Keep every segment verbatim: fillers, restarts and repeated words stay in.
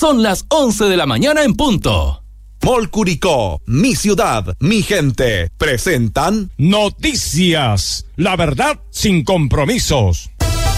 Son las once de la mañana en punto. Mall Curicó, mi ciudad, mi gente, presentan Noticias, la verdad sin compromisos.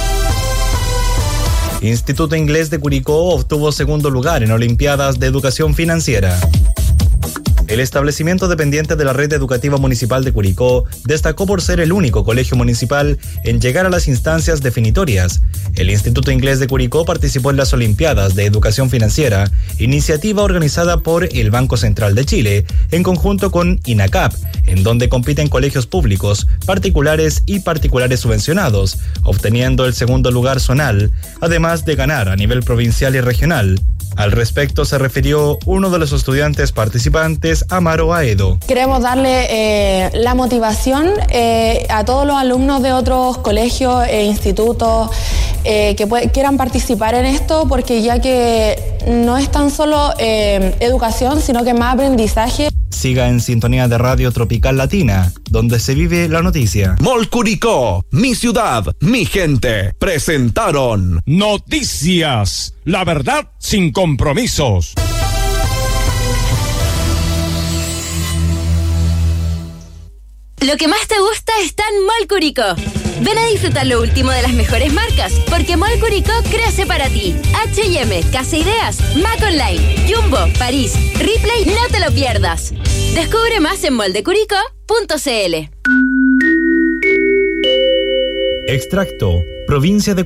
Instituto Inglés de Curicó obtuvo segundo lugar en Olimpiadas de Educación Financiera. El establecimiento dependiente de la Red Educativa Municipal de Curicó destacó por ser el único colegio municipal en llegar a las instancias definitorias. El Instituto Inglés de Curicó participó en las Olimpiadas de Educación Financiera, iniciativa organizada por el Banco Central de Chile, en conjunto con INACAP, en donde compiten colegios públicos, particulares y particulares subvencionados, obteniendo el segundo lugar zonal, además de ganar a nivel provincial y regional. Al respecto se refirió uno de los estudiantes participantes, Amaro Aedo. Queremos darle eh, la motivación eh, a todos los alumnos de otros colegios e institutos eh, que puede, quieran participar en esto, porque ya que no es tan solo eh, educación, sino que más aprendizaje. Siga en sintonía de Radio Tropical Latina, donde se vive la noticia. Mall Curicó, mi ciudad, mi gente, presentaron Noticias, la verdad sin compromisos. Lo que más te gusta está en Mall Curicó. Ven a disfrutar lo último de las mejores marcas, porque Mall Curicó crece para ti. H y M, Casa Ideas, Mac Online, Jumbo, París, Ripley, no te lo pierdas. Descubre más en moldecuricó punto c l. Extracto, provincia de